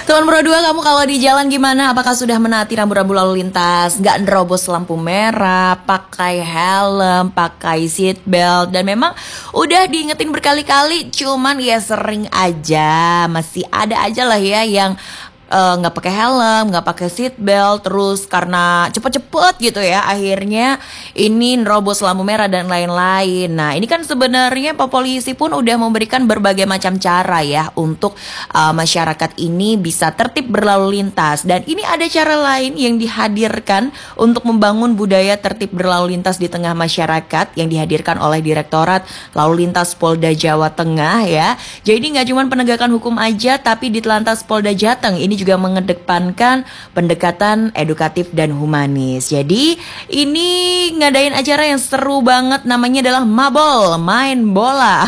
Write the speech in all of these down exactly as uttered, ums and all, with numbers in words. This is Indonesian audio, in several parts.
Teman Pro dua, kamu kalau di jalan gimana? Apakah sudah menaati rambu-rambu lalu lintas? Gak nerobos lampu merah, pakai helm, pakai seat belt, dan memang udah diingetin berkali-kali, cuman ya sering aja, masih ada aja lah ya yang nggak uh, pakai helm, nggak pakai seat belt, terus karena cepet-cepet gitu ya, akhirnya ini nerobos lampu merah dan lain-lain. Nah, ini kan sebenarnya Pak Polisi pun udah memberikan berbagai macam cara ya untuk uh, masyarakat ini bisa tertib berlalu lintas. Dan ini ada cara lain yang dihadirkan untuk membangun budaya tertib berlalu lintas di tengah masyarakat yang dihadirkan oleh Direktorat Lalu Lintas Polda Jawa Tengah ya. Jadi nggak cuma penegakan hukum aja, tapi di Telantas Polda Jateng ini juga mengedepankan pendekatan edukatif dan humanis. Jadi ini ngadain acara yang seru banget, namanya adalah Mabol, main bola.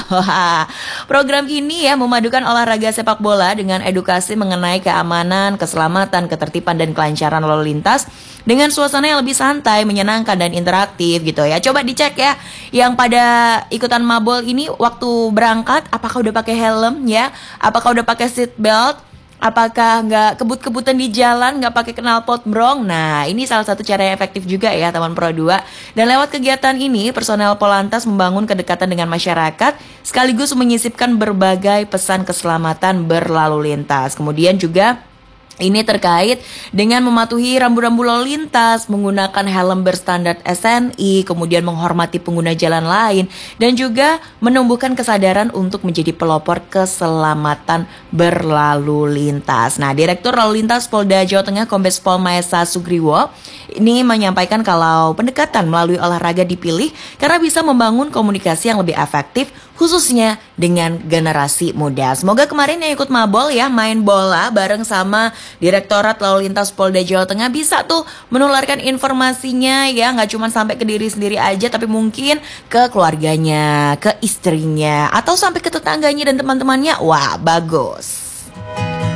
Program ini ya memadukan olahraga sepak bola dengan edukasi mengenai keamanan, keselamatan, ketertiban dan kelancaran lalu lintas dengan suasana yang lebih santai, menyenangkan dan interaktif gitu ya. Coba dicek ya yang pada ikutan Mabol ini waktu berangkat, apakah udah pakai helm ya? Apakah udah pakai seat belt? Apakah nggak kebut-kebutan di jalan, nggak pakai knalpot brong? Nah, ini salah satu cara yang efektif juga ya teman Pro dua. Dan lewat kegiatan ini, personel Polantas membangun kedekatan dengan masyarakat sekaligus menyisipkan berbagai pesan keselamatan berlalu lintas. Kemudian juga ini terkait dengan mematuhi rambu-rambu lalu lintas, menggunakan helm berstandar S N I, kemudian menghormati pengguna jalan lain, dan juga menumbuhkan kesadaran untuk menjadi pelopor keselamatan berlalu lintas. Nah, Direktur Lalu Lintas Polda Jawa Tengah Kombes Pol Maesa Sugriwo ini menyampaikan kalau pendekatan melalui olahraga dipilih karena bisa membangun komunikasi yang lebih efektif, khususnya dengan generasi muda. Semoga kemarin yang ikut Mabol ya, main bola bareng sama Direktorat Lalu Lintas Polda Jawa Tengah bisa tuh menularkan informasinya ya, nggak cuma sampai ke diri sendiri aja, tapi mungkin ke keluarganya, ke istrinya, atau sampai ke tetangganya dan teman-temannya. Wah, bagus.